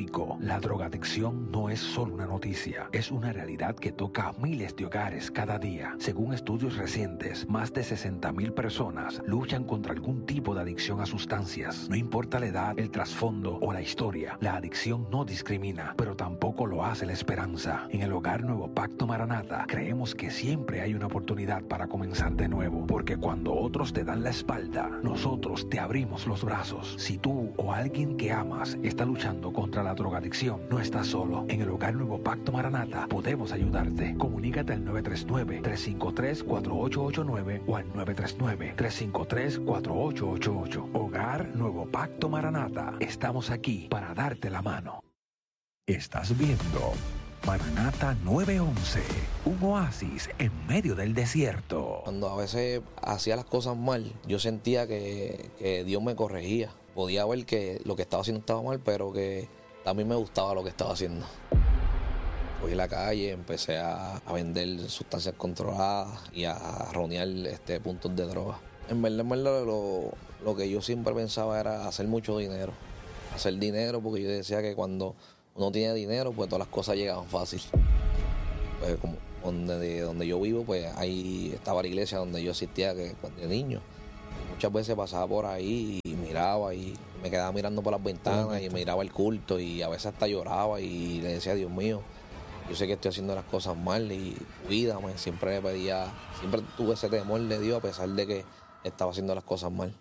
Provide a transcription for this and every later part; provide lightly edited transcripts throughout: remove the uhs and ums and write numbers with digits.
Rico. La drogadicción no es solo una noticia, es una realidad que toca a miles de hogares cada día. Según estudios recientes, más de 60,000 personas luchan contra algún tipo de adicción a sustancias. No importa la edad, el trasfondo o la historia, la adicción no discrimina, pero tampoco lo hace la esperanza. En el Hogar Nuevo Pacto Maranata, creemos que siempre hay una oportunidad para comenzar de nuevo, porque cuando otros te dan la espalda, nosotros te abrimos los brazos. Si tú o alguien que amas está luchando contra la drogadicción, no estás solo. En el Hogar Nuevo Pacto Maranata podemos ayudarte. Comunícate al 939-353-4889 o al 939-353-4888. Hogar Nuevo Pacto Maranata. Estamos aquí para darte la mano. Estás viendo Maranata 911, un oasis en medio del desierto. Cuando a veces hacía las cosas mal, yo sentía que Dios me corregía. Podía ver que lo que estaba haciendo estaba mal, pero que también me gustaba lo que estaba haciendo. Fui a la calle, empecé a vender sustancias controladas y a ronear puntos de droga. En verdad, lo que yo siempre pensaba era hacer mucho dinero. Hacer dinero, porque yo decía que cuando uno tiene dinero, pues todas las cosas llegaban fácil. Pues como donde yo vivo, pues ahí estaba la iglesia donde yo asistía de niño. Y muchas veces pasaba por ahí y miraba y me quedaba mirando por las ventanas y miraba el culto y a veces hasta lloraba y le decía, Dios mío, yo sé que estoy haciendo las cosas mal y cuídame. Siempre le pedía, siempre tuve ese temor de Dios a pesar de que estaba haciendo las cosas mal.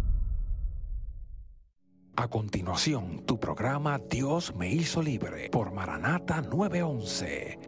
A continuación, tu programa Dios me hizo libre por Maranata 911.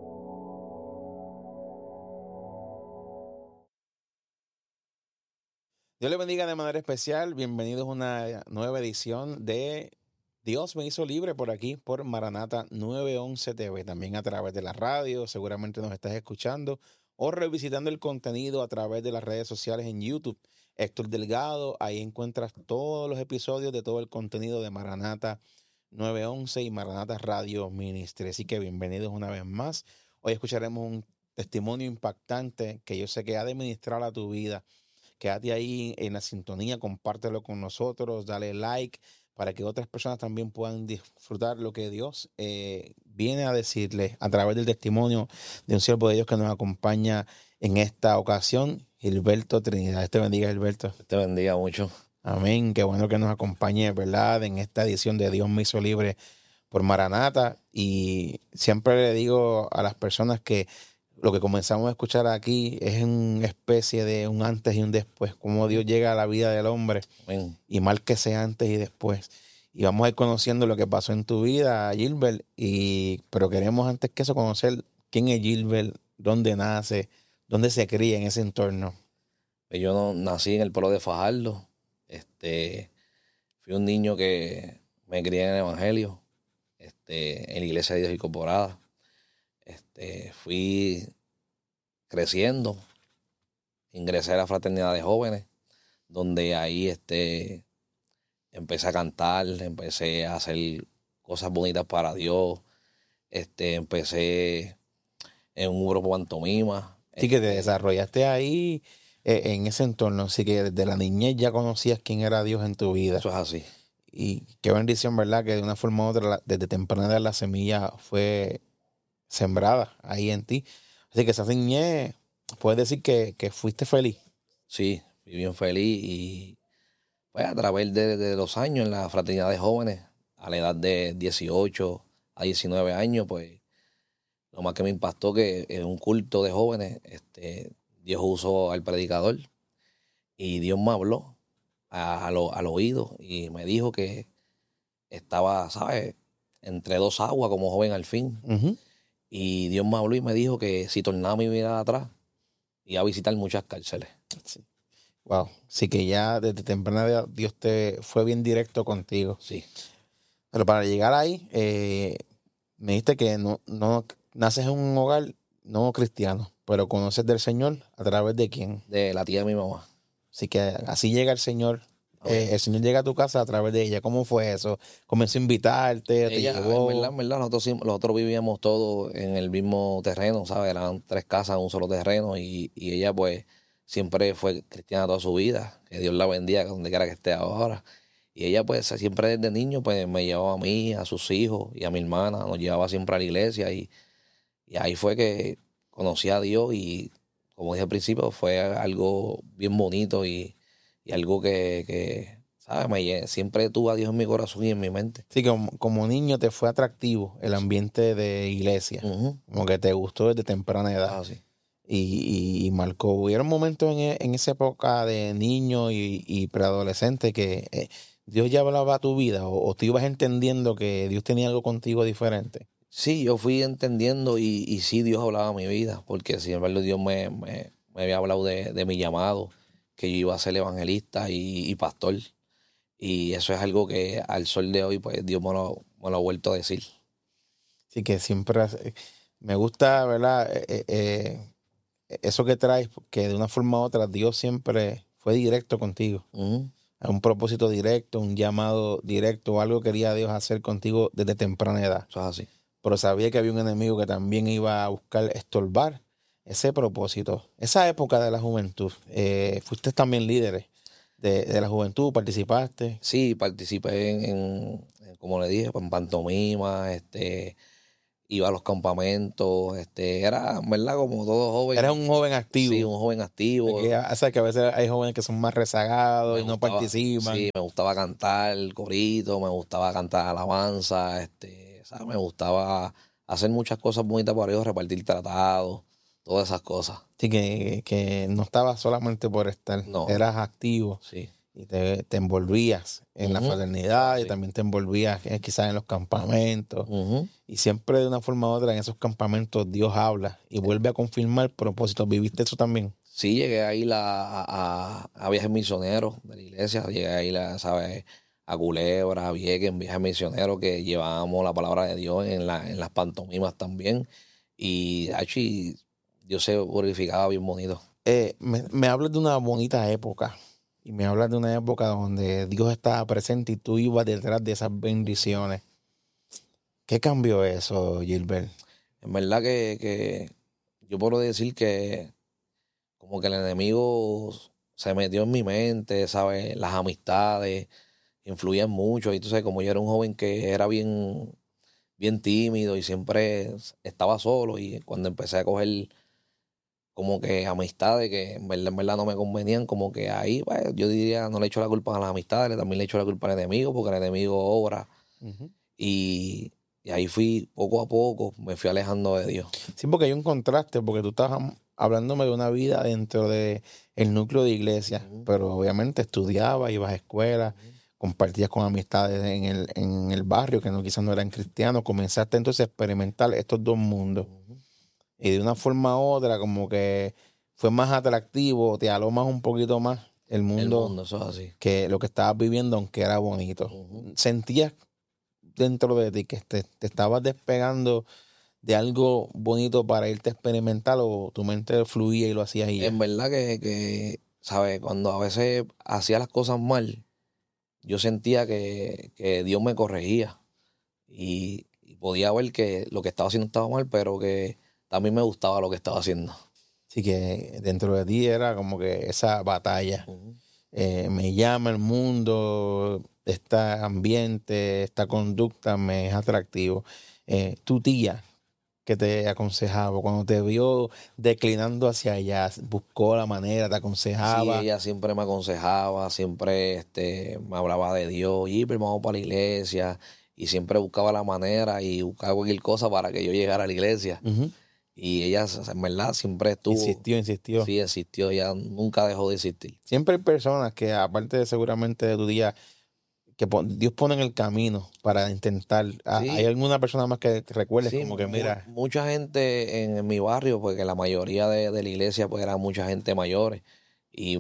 Dios le bendiga de manera especial. Bienvenidos a una nueva edición de Dios me hizo libre por aquí, por Maranata 911 TV. También a través de la radio, seguramente nos estás escuchando o revisitando el contenido a través de las redes sociales en YouTube. Héctor Delgado, ahí encuentras todos los episodios de todo el contenido de Maranata 911 y Maranata Radio Ministry. Así que bienvenidos una vez más. Hoy escucharemos un testimonio impactante que yo sé que ha de ministrar a tu vida. Quédate ahí en la sintonía, compártelo con nosotros, dale like para que otras personas también puedan disfrutar lo que Dios viene a decirles a través del testimonio de un siervo de Dios que nos acompaña en esta ocasión, Gilberto Trinidad. Dios te bendiga, Gilberto. Dios te bendiga mucho. Amén. Qué bueno que nos acompañe, ¿verdad?, en esta edición de Dios me hizo libre por Maranata. Y siempre le digo a las personas que lo que comenzamos a escuchar aquí es una especie de un antes y un después, cómo Dios llega a la vida del hombre. Amén. Y marca ese antes y después. Y vamos a ir conociendo lo que pasó en tu vida, Gilbert, pero queremos antes que eso conocer quién es Gilbert, dónde nace, dónde se cría en ese entorno. Yo nací en el pueblo de Fajardo. Fui un niño que me crié en el Evangelio, en la Iglesia de Dios Incorporada. Fui creciendo, ingresé a la fraternidad de jóvenes, donde ahí empecé a cantar, empecé a hacer cosas bonitas para Dios. Empecé en un grupo pantomima. Sí, que te desarrollaste ahí en ese entorno, así que desde la niñez ya conocías quién era Dios en tu vida. Eso es así. Y qué bendición, ¿verdad?, que de una forma u otra, desde temprana edad la semilla fue sembrada ahí en ti. Así que esa niñez, puedes decir que fuiste feliz. Sí, fui bien feliz y pues a través de los años en la fraternidad de jóvenes, a la edad de 18 a 19 años, pues lo más que me impactó que en un culto de jóvenes, Dios usó al predicador y Dios me habló al oído y me dijo que estaba, ¿sabes?, entre dos aguas como joven al fin. Uh-huh. Y Dios me habló y me dijo que si tornaba mi vida atrás, iba a visitar muchas cárceles. Sí. Wow. Así que ya desde temprana edad Dios te fue bien directo contigo. Sí. Pero para llegar ahí, me dijiste que no naces en un hogar no cristiano, pero conoces del Señor a través de quién. De la tía de mi mamá. Así que así llega el Señor. El Señor llega a tu casa a través de ella. ¿Cómo fue eso? ¿Comenzó a invitarte? Ella, ¿Te llevó? en verdad, nosotros vivíamos todos en el mismo terreno, ¿sabes? Eran 3 casas en un solo terreno y ella, pues, siempre fue cristiana toda su vida. Que Dios la bendiga donde quiera que esté ahora. Y ella pues siempre desde niño pues me llevaba a mí, a sus hijos y a mi hermana, nos llevaba siempre a la iglesia y ahí fue que conocí a Dios y como dije al principio fue algo bien bonito y algo que ¿sabes? Siempre tuve a Dios en mi corazón y en mi mente. Sí, como niño te fue atractivo el ambiente de iglesia, como que te gustó desde temprana edad. Ah, sí. Y marcó. Hubieron momentos en esa época de niño y preadolescente que Dios ya hablaba a tu vida o tú ibas entendiendo que Dios tenía algo contigo diferente. Sí, yo fui entendiendo y sí, Dios hablaba a mi vida, porque sin embargo Dios me había hablado de mi llamado, que yo iba a ser evangelista y pastor. Y eso es algo que al sol de hoy, pues Dios me lo ha vuelto a decir. Así que siempre me gusta, ¿verdad? Eso que traes, que de una forma u otra Dios siempre fue directo contigo. Ujú. Un propósito directo, un llamado directo, algo quería Dios hacer contigo desde temprana edad. Eso es así. Pero sabía que había un enemigo que también iba a buscar estorbar ese propósito. Esa época de la juventud, fuiste también líderes de la juventud, participaste. Sí, participé como le dije, en pantomima, iba a los campamentos, era, en verdad, como todo joven. Eras un joven activo. Sí, un joven activo. O sea, que a veces hay jóvenes que son más rezagados y no participan. Sí, me gustaba cantar corito, me gustaba cantar alabanza, ¿sabes? Me gustaba hacer muchas cosas bonitas para ellos, repartir tratados, todas esas cosas. Así que no estabas solamente por estar, No. eras activo. Sí. Y te envolvías en la fraternidad y Sí. también te envolvías quizás en los campamentos. Ujú. Y siempre de una forma u otra en esos campamentos Dios habla y vuelve a confirmar propósitos. ¿Viviste eso también? Sí, llegué a ir a viajes misioneros de la iglesia, llegué a ir ¿sabes? A Culebra, a Vieques, en viajes misioneros que llevábamos la palabra de Dios en las pantomimas también. Y actually, Dios se glorificaba bien bonito. Me hablas de una bonita época y me hablas de una época donde Dios estaba presente y tú ibas detrás de esas bendiciones. ¿Qué cambió eso, Gilbert? En verdad que yo puedo decir que como que el enemigo se metió en mi mente, ¿sabes? Las amistades influían mucho. Y tú sabes, como yo era un joven que era bien tímido y siempre estaba solo, y cuando empecé a coger como que amistades que en verdad no me convenían, como que ahí, pues, yo diría, no le echo la culpa a las amistades, también le echo la culpa al enemigo, porque el enemigo obra. Y ahí fui, poco a poco, me fui alejando de Dios. Sí, porque hay un contraste, porque tú estabas hablándome de una vida dentro de el núcleo de iglesia, pero obviamente estudiabas, ibas a escuela, compartías con amistades en el barrio que quizás no eran cristianos, comenzaste entonces a experimentar estos dos mundos. Y de una forma u otra como que fue más atractivo, te aló más un poquito más el mundo Eso es así. que lo que estabas viviendo, aunque era bonito. Sentías dentro de ti que te estabas despegando de algo bonito para irte a experimentar, o tu mente fluía y lo hacías y ya. En verdad ¿sabes? Cuando a veces hacía las cosas mal, yo sentía que Dios me corregía y podía ver que lo que estaba haciendo estaba mal, pero que también me gustaba lo que estaba haciendo. Así que dentro de ti era como que esa batalla. Me llama el mundo, este ambiente, esta conducta me es atractivo. Tu tía, que te aconsejaba cuando te vio declinando hacia allá, buscó la manera, te aconsejaba. Sí, ella siempre me aconsejaba, siempre me hablaba de Dios, y pero vamos para la iglesia, y siempre buscaba la manera y buscaba cualquier cosa para que yo llegara a la iglesia. Y ella, en verdad, siempre estuvo. Insistió. Sí, existió, ella nunca dejó de existir. Siempre hay personas que, aparte de seguramente de tu tía, que Dios pone en el camino para intentar. Sí. ¿Hay alguna persona más que recuerdes Sí, como que mira? Mucha gente en mi barrio, porque la mayoría de la iglesia pues era mucha gente mayores y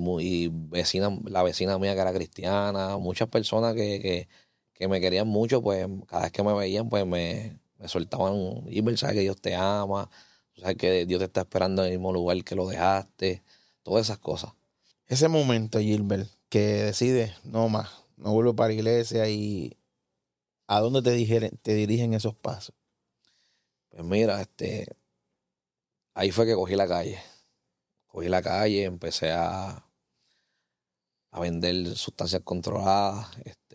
la vecina mía que era cristiana, muchas personas que me querían mucho, pues cada vez que me veían pues me soltaban, y sabes que Dios te ama, sabes que Dios te está esperando en el mismo lugar que lo dejaste, todas esas cosas. Ese momento, Gilbert, que decides, no más, no vuelvo para la iglesia, y ¿a dónde te dirigen esos pasos? Pues mira, ahí fue que cogí la calle. Empecé a a vender sustancias controladas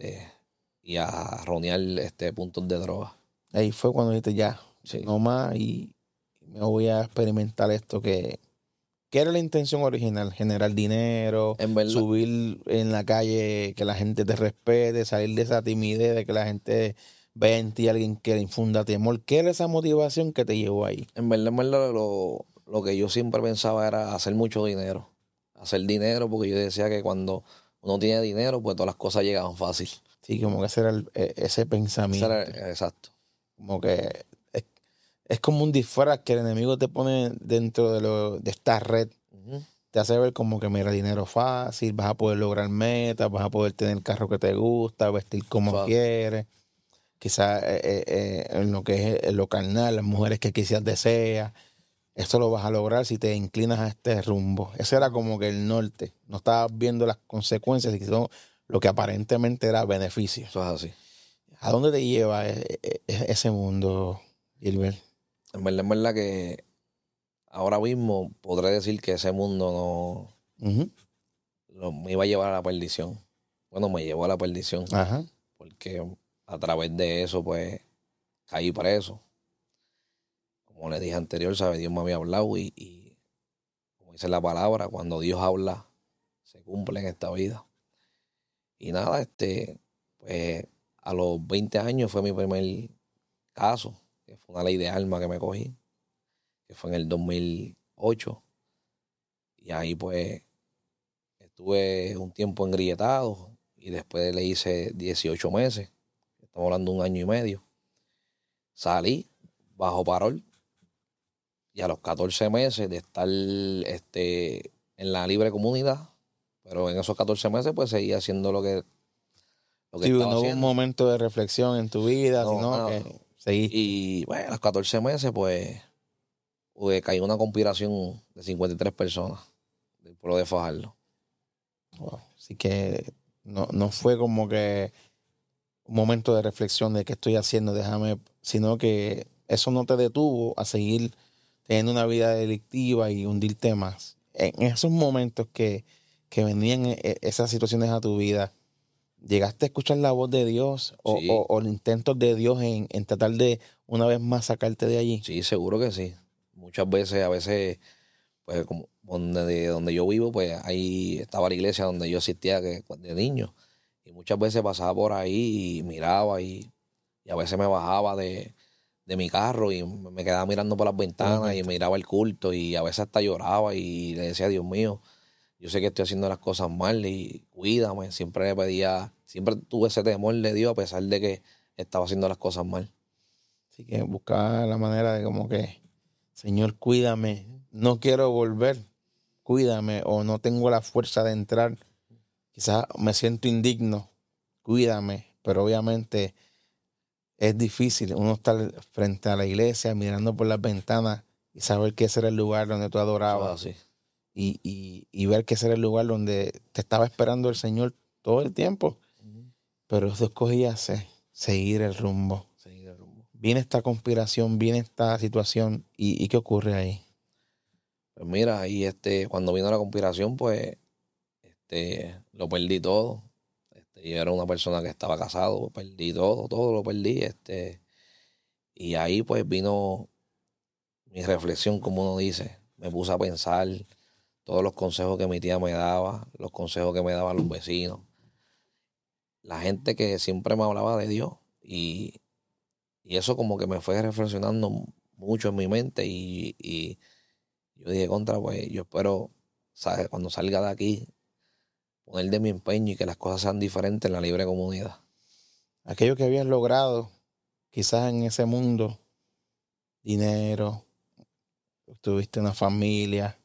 y a ronear puntos de droga. Ahí fue cuando dijiste ya, Sí. no más y me voy a experimentar esto ¿Qué era la intención original? Generar dinero, En verdad, subir en la calle, que la gente te respete, salir de esa timidez, de que la gente vea en ti a alguien que le infunda temor. ¿Qué era esa motivación que te llevó ahí? en verdad, lo que yo siempre pensaba era hacer mucho dinero. Hacer dinero porque yo decía que cuando uno tiene dinero, pues todas las cosas llegaban fácil. Sí, como que ese era ese Ese pensamiento. era, exacto. Como que es como un disfraz que el enemigo te pone dentro de esta red. Ujú. Te hace ver como que mira, dinero fácil, vas a poder lograr metas, vas a poder tener el carro que te gusta, vestir como Fácil. quieres. Quizás en lo que es en lo carnal, las mujeres que quizás deseas. Esto lo vas a lograr si te inclinas a este rumbo. Ese era como que el norte. No estabas viendo las consecuencias, sino lo que aparentemente era beneficio. Eso es así. ¿A dónde te lleva ese mundo, Gilbert? En verdad que ahora mismo podré decir que ese mundo Ujú. me iba a llevar a la perdición. Bueno, me llevó a la perdición. Ajá. Porque a través de eso, pues, caí preso. Como le dije anterior, ¿sabes? Dios me había hablado y como dice la palabra, cuando Dios habla, se cumple en esta vida. Y nada, pues, a los 20 años fue mi primer caso, que fue una ley de armas que me cogí, que fue en el 2008. Y ahí, pues, estuve un tiempo engrilletado y después le hice 18 meses. Estamos hablando de 1 año y medio. Salí bajo parol y a los 14 meses de estar en la libre comunidad, pero en esos 14 meses pues seguía haciendo lo que Sí, estaba no hubo un haciendo. momento de reflexión en tu vida, No, sino no. que seguiste. Y bueno, a los 14 meses pues cayó una conspiración de 53 personas del pueblo de Fajardo. Wow. Así que no fue como que un momento de reflexión de qué estoy haciendo, sino que eso no te detuvo a seguir teniendo una vida delictiva y hundirte más. En esos momentos que venían esas situaciones a tu vida, ¿llegaste a escuchar la voz de Dios Sí. o los intentos de Dios en tratar de una vez más sacarte de allí? Sí, seguro que sí. Muchas veces, a veces, pues como donde yo vivo, pues ahí estaba la iglesia donde yo asistía de niño. Y muchas veces pasaba por ahí y miraba y a veces me bajaba de mi carro y me quedaba mirando por las ventanas y miraba el culto y a veces hasta lloraba y le decía, Dios mío, yo sé que estoy haciendo las cosas mal y cuídame. Siempre le pedía, siempre tuve ese temor de Dios a pesar de que estaba haciendo las cosas mal. Así que buscaba la manera de como que, Señor, cuídame, no quiero volver, cuídame, o no tengo la fuerza de entrar, quizás me siento indigno, cuídame, pero obviamente es difícil uno estar frente a la iglesia mirando por las ventanas y saber que ese era el lugar donde tú Eso adorabas es así. y ver que ese era el lugar donde te estaba esperando el Señor todo el tiempo, pero tú escogías seguir el rumbo. Seguir el rumbo. Viene esta conspiración, viene esta situación y ¿qué ocurre ahí? Pues mira, ahí cuando vino la conspiración, pues lo perdí todo. Yo era una persona que estaba casado, perdí todo lo perdí. Y ahí pues vino mi reflexión, como uno dice. Me puse a pensar todos los consejos que mi tía me daba, los consejos que me daban los vecinos, la gente que siempre me hablaba de Dios. Y eso como que me fue reflexionando mucho en mi mente y yo dije, pues yo espero, ¿sabes? Cuando salga de aquí, poner de mi empeño y que las cosas sean diferentes en la libre comunidad. Aquello que habías logrado, quizás en ese mundo, dinero, tuviste una familia,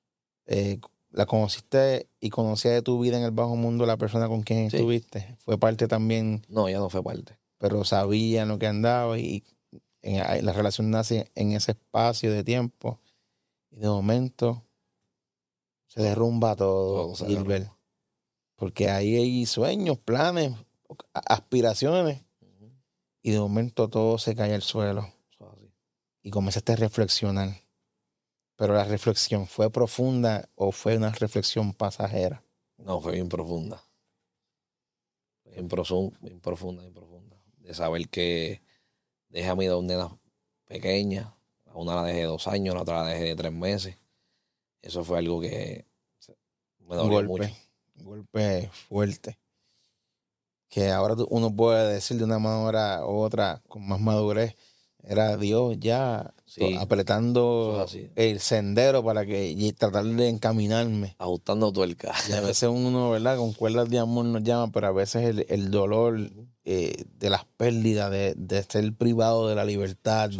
la conociste y conocía de tu vida en el bajo mundo la persona con quien Sí. estuviste. Fue parte también, No, ya no fue parte. pero sabía en lo que andaba y la relación nace en ese espacio de tiempo y de momento se derrumba todo, Todo se Gilbert. derrumba. Porque ahí hay sueños, planes, aspiraciones Ujú. y de momento todo se cae al suelo Eso es así. y comenzaste a reflexionar. Pero la reflexión, ¿fue profunda o fue una reflexión pasajera? No, fue bien profunda. Bien profunda. De saber que dejé a mis 2 nenas pequeñas. A una la dejé de 2 años, la otra la dejé de 3 meses. Eso fue algo que me dolió mucho. Un golpe fuerte. Que ahora uno puede decir de una manera u otra, con más madurez, era Dios ya apretando el sendero para y tratar de encaminarme. Ajustando tuercas. Y a veces uno, ¿verdad? Con cuerdas de amor nos llama, pero a veces el dolor de las pérdidas, de ser privado de la libertad,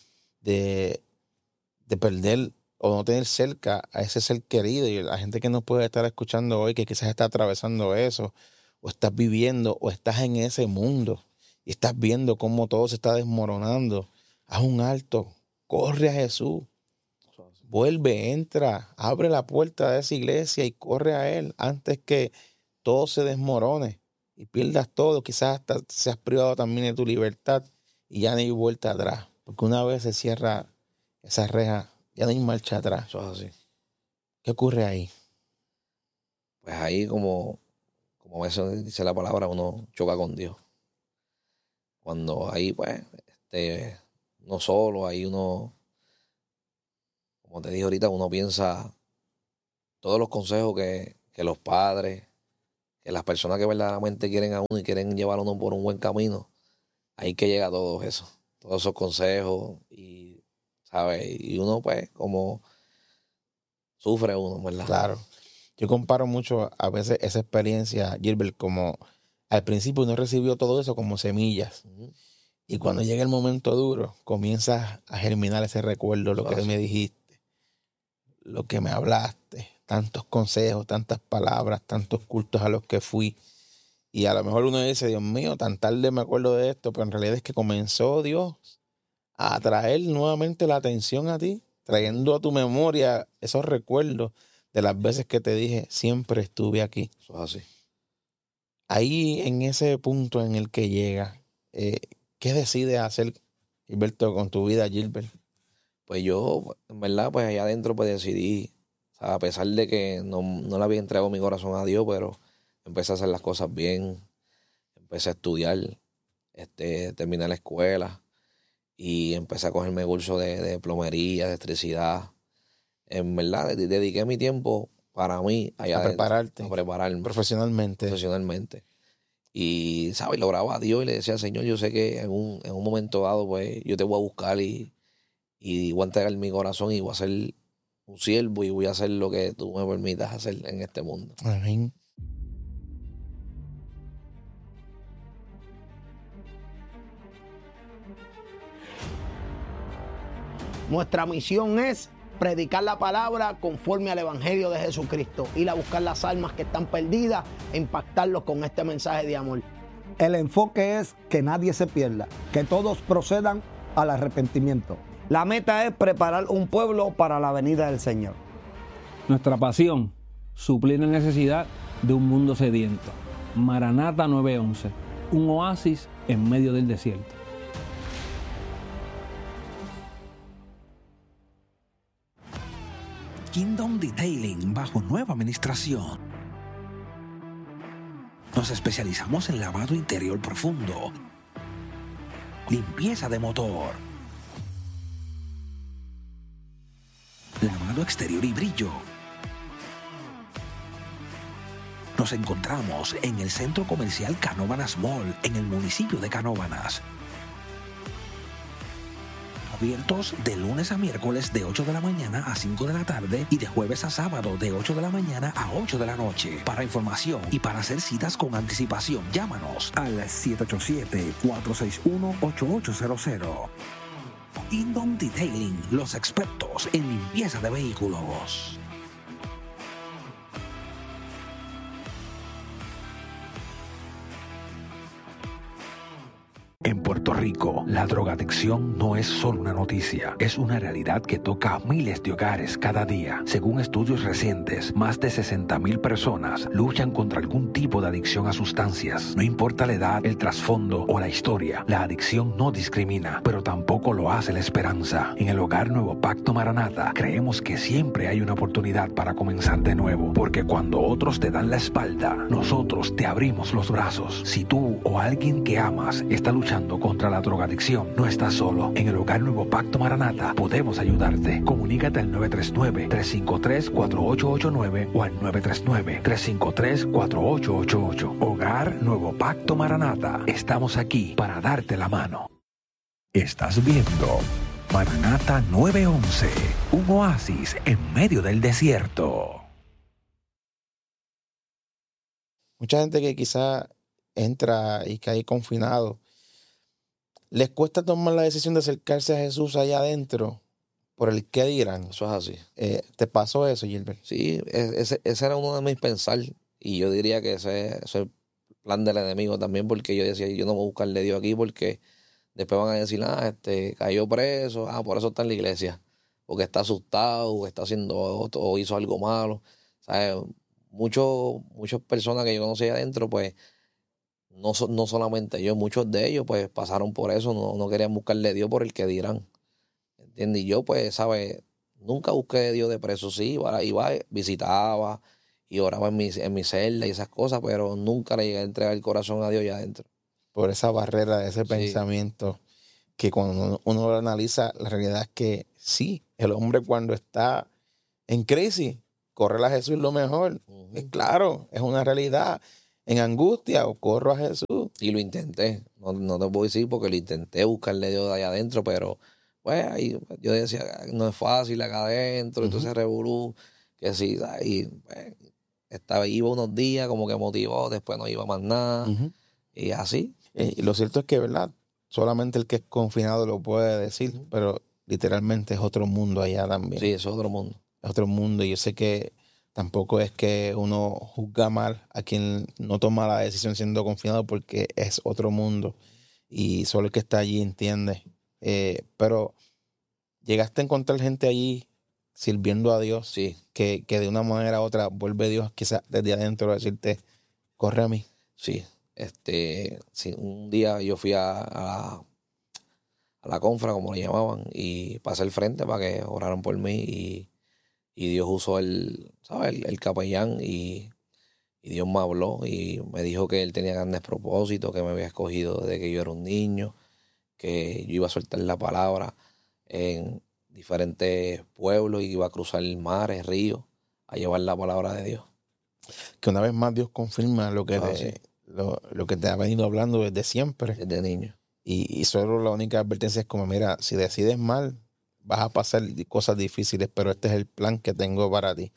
de perder o no tener cerca a ese ser querido. Y la gente que nos puede estar escuchando hoy, que quizás está atravesando eso, o estás viviendo, o estás en ese mundo y estás viendo cómo todo se está desmoronando, haz un alto, corre a Jesús, vuelve, entra, abre la puerta de esa iglesia y corre a Él antes que todo se desmorone y pierdas todo. Quizás hasta seas privado también de tu libertad y ya no hay vuelta atrás, porque una vez se cierra esa reja, ya no hay marcha atrás. Eso es así. ¿Qué ocurre ahí? Pues ahí, como a veces dice la palabra, uno choca con Dios. Cuando ahí, pues, no solo, ahí uno, como te dije ahorita, uno piensa todos los consejos que los padres, que las personas que verdaderamente quieren a uno y quieren llevar a uno por un buen camino, ahí que llega todo eso, todos esos consejos y, ¿sabes? Y uno, pues, como sufre uno, ¿verdad? Claro. Yo comparo mucho a veces esa experiencia, Gilbert, como al principio uno recibió todo eso como semillas. Uh-huh. Y cuando llega el momento duro, comienzas a germinar ese recuerdo, lo que me dijiste, lo que me hablaste, tantos consejos, tantas palabras, tantos cultos a los que fui. Y a lo mejor uno dice, Dios mío, tan tarde me acuerdo de esto, pero en realidad es que comenzó Dios a atraer nuevamente la atención a ti, trayendo a tu memoria esos recuerdos de las veces que te dije, siempre estuve aquí. Eso es así. Ahí, en ese punto en el que llega, ¿qué decides hacer, Gilberto, con tu vida, Gilbert? Pues yo, en verdad, pues allá adentro pues decidí, o sea, a pesar de que no le había entregado mi corazón a Dios, pero empecé a hacer las cosas bien, empecé a estudiar, terminé la escuela y empecé a cogerme cursos de plomería, de electricidad. En verdad, dediqué mi tiempo para mí allá a prepararme profesionalmente. Y, ¿sabes? Lo oraba a Dios y le decía, Señor, yo sé que en un momento dado, pues, yo te voy a buscar y voy a entregar mi corazón y voy a ser un siervo y voy a hacer lo que tú me permitas hacer en este mundo. Amén. Nuestra misión es predicar la palabra conforme al Evangelio de Jesucristo, ir a buscar las almas que están perdidas e impactarlos con este mensaje de amor. El enfoque es que nadie se pierda, que todos procedan al arrepentimiento. La meta es preparar un pueblo para la venida del Señor. Nuestra pasión, suplir la necesidad de un mundo sediento. Maranata 911, un oasis en medio del desierto. Kingdom Detailing bajo nueva administración. Nos especializamos en lavado interior profundo, limpieza de motor, lavado exterior y brillo. Nos encontramos en el Centro Comercial Canóvanas Mall, en el municipio de Canóvanas. Abiertos de lunes a miércoles de 8 de la mañana a 5 de la tarde y de jueves a sábado de 8 de la mañana a 8 de la noche. Para información y para hacer citas con anticipación, llámanos al 787-461-8800. Kingdom Detailing, los expertos en limpieza de vehículos. En Puerto Rico, la drogadicción no es solo una noticia, es una realidad que toca a miles de hogares cada día. Según estudios recientes, más de 60,000 personas luchan contra algún tipo de adicción a sustancias. No importa la edad, el trasfondo o la historia, la adicción no discrimina, pero tampoco lo hace la esperanza. En el Hogar Nuevo Pacto Maranata, creemos que siempre hay una oportunidad para comenzar de nuevo, porque cuando otros te dan la espalda, nosotros te abrimos los brazos. Si tú o alguien que amas está luchando contra la drogadicción, no estás solo. En el Hogar Nuevo Pacto Maranata podemos ayudarte. Comunícate al 939-353-4889 o al 939-353-4888. Hogar Nuevo Pacto Maranata. Estamos aquí para darte la mano. Estás viendo Maranata 911, un oasis en medio del desierto. Mucha gente que quizá entra y cae confinado, les cuesta tomar la decisión de acercarse a Jesús allá adentro por el qué dirán. Eso es así. ¿Te pasó eso, Gilbert? Sí, ese era uno de mis pensar. Y yo diría que ese es el plan del enemigo también, porque yo decía, yo no voy a buscarle a Dios aquí porque después van a decir, cayó preso, por eso está en la iglesia, porque está asustado, o está haciendo o hizo algo malo. ¿Sabes? Muchas personas que yo conocí adentro, pues, no solamente yo, muchos de ellos pues pasaron por eso, no querían buscarle a Dios por el que dirán. ¿Entiendes? Y yo pues, ¿sabes? Nunca busqué a Dios de preso, sí, iba, visitaba y oraba en mi celda y esas cosas, pero nunca le llegué a entregar el corazón a Dios allá adentro. Por esa barrera de ese Sí. pensamiento que cuando uno lo analiza, la realidad es que sí, el hombre cuando está en crisis, corre a Jesús lo mejor. Es claro, es una realidad. En angustia, o corro a Jesús. Y lo intenté, no te puedo decir porque lo intenté buscarle a Dios de allá adentro, pero pues ahí yo decía, no es fácil acá adentro, entonces revolú, que sí, y pues, iba unos días como que motivó, después no iba más nada, y así. Y lo cierto es que, ¿verdad? Solamente el que es confinado lo puede decir, pero literalmente es otro mundo allá también. Sí, es otro mundo. Es otro mundo, y yo sé que tampoco es que uno juzga mal a quien no toma la decisión siendo confinado, porque es otro mundo y solo el que está allí entiende. Pero llegaste a encontrar gente allí sirviendo a Dios, Sí. que de una manera u otra vuelve Dios quizás desde adentro a decirte, corre a mí. Sí, sí, un día yo fui a la confra, como le llamaban, y pasé al frente para que oraran por mí, y Dios usó el capellán, y Dios me habló y me dijo que Él tenía grandes propósitos, que me había escogido desde que yo era un niño, que yo iba a soltar la palabra en diferentes pueblos y iba a cruzar mares, ríos, a llevar la palabra de Dios. Que una vez más Dios confirma lo que, Sí. lo que te ha venido hablando desde siempre. Desde niño. Y solo la única advertencia es como, mira, si decides mal, vas a pasar cosas difíciles, pero este es el plan que tengo para ti.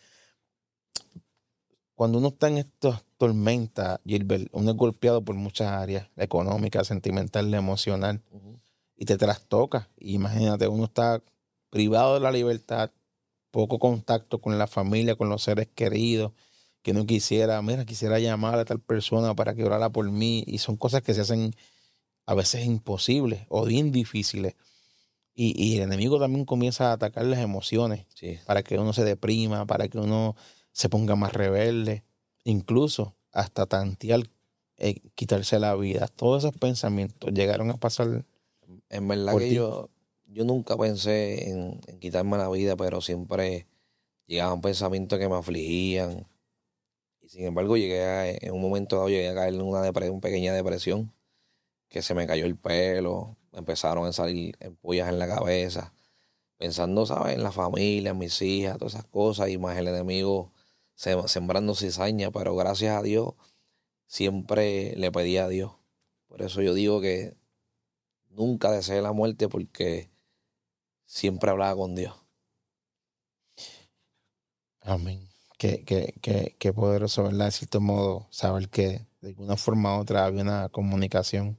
Cuando uno está en estas tormentas, Gilbert, uno es golpeado por muchas áreas, la económica, sentimental, la emocional, y te trastoca. Y imagínate, uno está privado de la libertad, poco contacto con la familia, con los seres queridos, que no quisiera llamar a tal persona para que orara por mí, y son cosas que se hacen a veces imposibles o bien difíciles. Y el enemigo también comienza a atacar las emociones, Sí. para que uno se deprima, para que uno se ponga más rebelde, incluso hasta tantear, quitarse la vida. Todos esos pensamientos llegaron a pasar. En verdad por que ti. yo nunca pensé en quitarme la vida, pero siempre llegaban pensamientos que me afligían. Y sin embargo, en un momento dado llegué a caer en una pequeña depresión, que se me cayó el pelo, me empezaron a salir ampollas en la cabeza, pensando, ¿sabes?, en la familia, en mis hijas, todas esas cosas, y más el enemigo sembrando cizaña, pero gracias a Dios siempre le pedí a Dios. Por eso yo digo que nunca deseé la muerte, porque siempre hablaba con Dios. Amén. Qué poderoso, ¿verdad? De cierto modo, saber que de alguna forma u otra había una comunicación.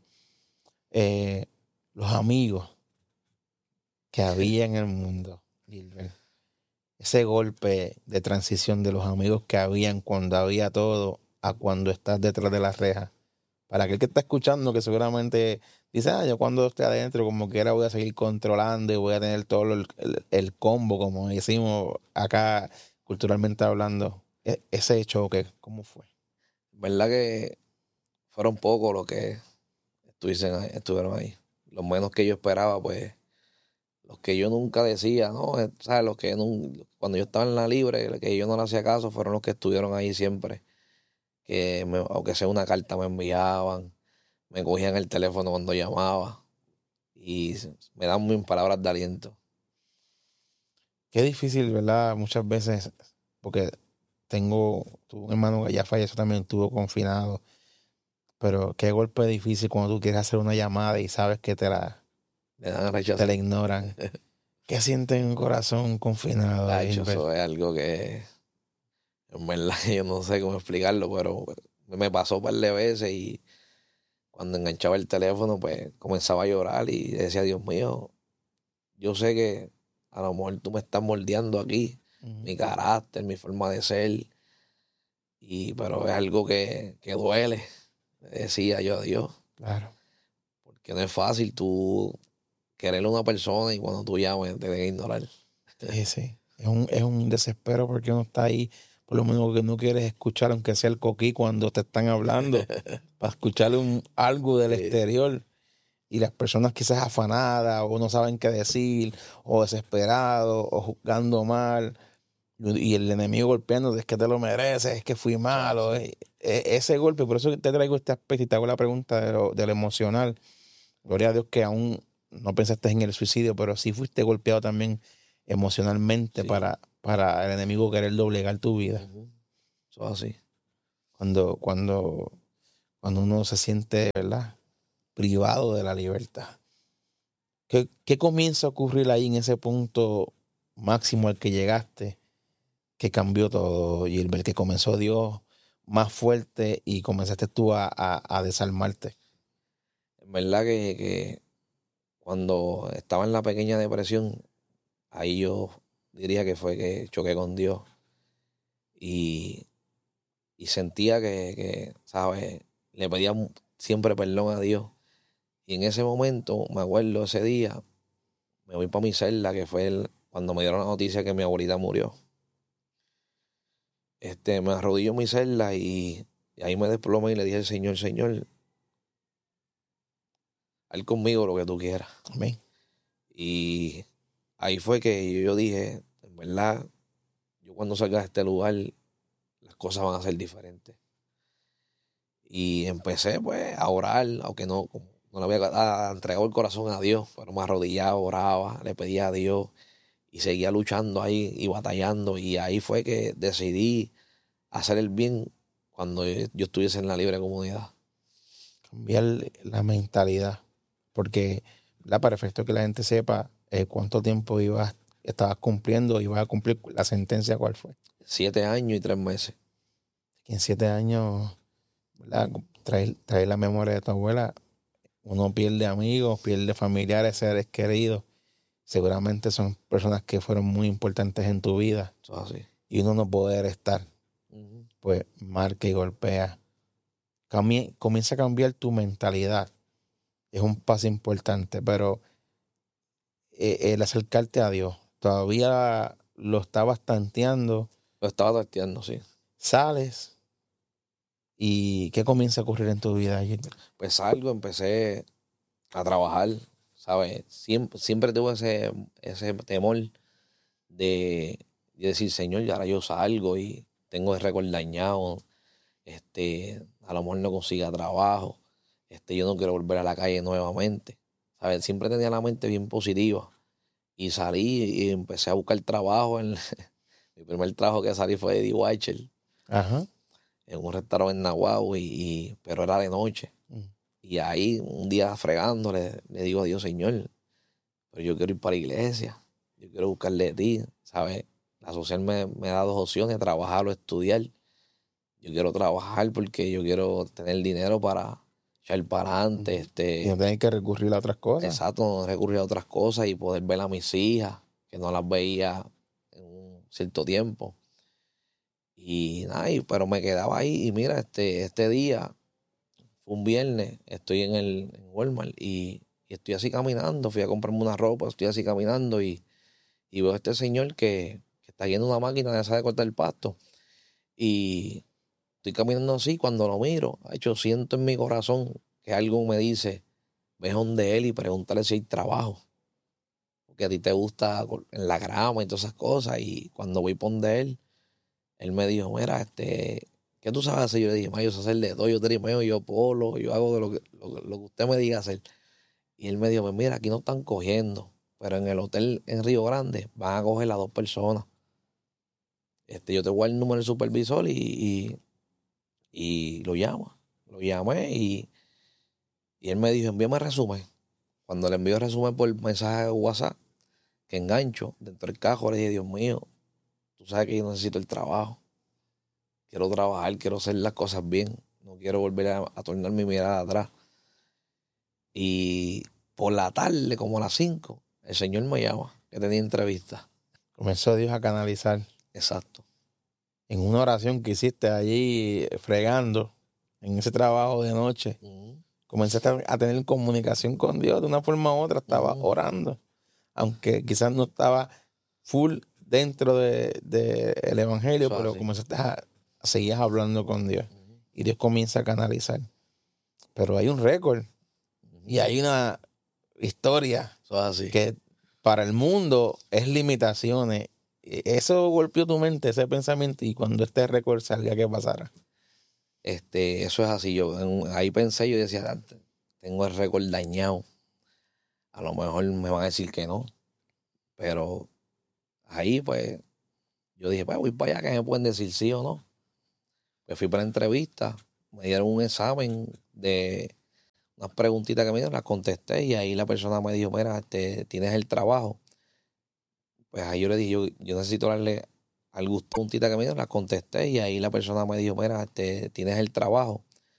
Los amigos que había en el mundo, Gilbert. Ese golpe de transición de los amigos que habían cuando había todo a cuando estás detrás de las rejas, Para aquel que está escuchando, que seguramente dice, yo cuando esté adentro, como quiera, voy a seguir controlando y voy a tener todo el combo, como decimos acá culturalmente hablando. Ese choque, ¿cómo fue? ¿Verdad que fueron pocos los que estuvieron ahí? Los menos que yo esperaba, pues, los que yo nunca decía, ¿no? ¿Sabes? Cuando yo estaba en la libre, que yo no le hacía caso, fueron los que estuvieron ahí siempre. Aunque sea una carta, me enviaban, me cogían el teléfono cuando llamaba y me dan mis palabras de aliento. Qué difícil, ¿verdad? Muchas veces, porque tuve un hermano que ya falleció también, estuvo confinado, pero qué golpe difícil cuando tú quieres hacer una llamada y sabes que Me dan rechazo. te la ignoran. ¿Qué sientes en un corazón confinado? Eso es algo que, en verdad, yo no sé cómo explicarlo, pero me pasó un par de veces y cuando enganchaba el teléfono, pues comenzaba a llorar y decía, Dios mío, yo sé que a lo mejor tú me estás moldeando aquí, mi carácter, mi forma de ser, pero es algo que duele, decía yo a Dios. Claro. Porque no es fácil tú quererle a una persona y cuando tú llames te deben ignorar. Sí. Es un desespero porque uno está ahí, por lo menos que no quieres escuchar, aunque sea el coquí cuando te están hablando, para escuchar algo del exterior. Y las personas quizás afanadas o no saben qué decir, o desesperados, o juzgando mal, y el enemigo golpeándote, es que te lo mereces, es que fui malo. Ese golpe, por eso te traigo este aspecto y te hago la pregunta de lo emocional. Gloria a Dios que aún no pensaste en el suicidio, pero sí fuiste golpeado también emocionalmente, sí, para el enemigo querer doblegar tu vida. Eso es así. Cuando uno se siente, ¿verdad?, privado de la libertad. ¿Qué comienza a ocurrir ahí en ese punto máximo al que llegaste, que cambió todo, Gilbert, que comenzó Dios más fuerte y comenzaste tú a desarmarte? En verdad que cuando estaba en la pequeña depresión, ahí yo diría que fue que choqué con Dios y sentía que, ¿sabes? Le pedía siempre perdón a Dios. Y en ese momento, me acuerdo ese día, me voy para mi celda, que fue cuando me dieron la noticia que mi abuelita murió. Me arrodillo en mi celda y ahí me desplomé y le dije al Señor, haz conmigo lo que tú quieras. Amén. Y ahí fue que yo dije, en verdad, yo cuando salga de este lugar, las cosas van a ser diferentes. Y empecé pues a orar, aunque no le había entregado el corazón a Dios, pero me arrodillaba, oraba, le pedía a Dios y seguía luchando ahí y batallando. Y ahí fue que decidí hacer el bien cuando yo estuviese en la libre comunidad. Cambiar la mentalidad, porque para efecto que la gente sepa cuánto tiempo estabas cumpliendo, ibas a cumplir la sentencia, ¿cuál fue? 7 años y 3 meses. Que en 7 años, ¿verdad?, traer la memoria de tu abuela, uno pierde amigos, pierde familiares, seres queridos. Seguramente son personas que fueron muy importantes en tu vida. Eso es así. Y uno no poder estar, pues marca y golpea. Comienza a cambiar tu mentalidad. Es un paso importante, pero el acercarte a Dios, todavía lo estabas tanteando. Lo estaba tanteando, sí. Sales. ¿Y qué comienza a ocurrir en tu vida, Gilbert? Pues empecé a trabajar, ¿sabes? Siempre tuve ese temor de decir, Señor, ya ahora yo salgo y tengo el récord dañado, a lo mejor no consiga trabajo, yo no quiero volver a la calle nuevamente, ¿sabes? Siempre tenía la mente bien positiva y salí y empecé a buscar trabajo. Mi primer trabajo que salí fue de dishwasher. Ajá. En un restaurante en Nahuatl, pero era de noche. Y ahí, un día fregando, le digo a Dios, Señor, pero yo quiero ir para la iglesia, yo quiero buscarle de ti, ¿sabes? La social me da 2 opciones, trabajar o estudiar. Yo quiero trabajar porque yo quiero tener dinero para echar para adelante. Y no tener que recurrir a otras cosas. Exacto, no recurrir a otras cosas y poder ver a mis hijas, que no las veía en un cierto tiempo. Y nada, pero me quedaba ahí y mira, este día fue un viernes, estoy en Walmart y estoy así caminando, fui a comprarme una ropa, estoy así caminando y veo a este señor que está yendo una máquina de esa de cortar el pasto. Y estoy caminando así, cuando lo miro, siento en mi corazón que algo me dice, ve donde él y pregúntale si hay trabajo. Porque a ti te gusta en la grama y todas esas cosas. Y cuando voy por donde él me dijo, mira, ¿qué tú sabes hacer? Yo le dije, yo sé hacer de todo, yo trimeo, yo polo, yo hago lo que usted me diga hacer. Y él me dijo, pues mira, aquí no están cogiendo, pero en el hotel en Río Grande van a coger a 2 personas. Yo te voy a dar el número del supervisor y lo llamo. Lo llamé y él me dijo, envíame el resumen. Cuando le envío el resumen por mensaje de WhatsApp, que engancho dentro del cajón, le dije, Dios mío, tú sabes que yo necesito el trabajo. Quiero trabajar, quiero hacer las cosas bien. No quiero volver a tornar mi mirada atrás. Y por la tarde, como a las 5, el Señor me llama, que tenía entrevista. Comenzó Dios a canalizar. Exacto. En una oración que hiciste allí fregando, en ese trabajo de noche, comenzaste a tener comunicación con Dios de una forma u otra, estaba orando, aunque quizás no estaba full dentro del evangelio, Eso pero así. comenzaste a seguir hablando con Dios y Dios comienza a canalizar. Pero hay un récord y hay una historia Eso es así. que para el mundo es limitaciones. Eso golpeó tu mente, ese pensamiento, y cuando este récord salga, ¿qué pasará? Eso es así. Ahí pensé, yo decía, tengo el récord dañado. A lo mejor me van a decir que no. Pero ahí, pues, yo dije, pues voy para allá, que me pueden decir sí o no. Pues fui para la entrevista, me dieron un examen de unas preguntitas que me dieron, las contesté y ahí la persona me dijo, mira, tienes el trabajo. Pues ahí yo le dije, yo necesito darle algunas preguntitas que me dieron, las contesté y ahí la persona me dijo, mira, tienes el trabajo.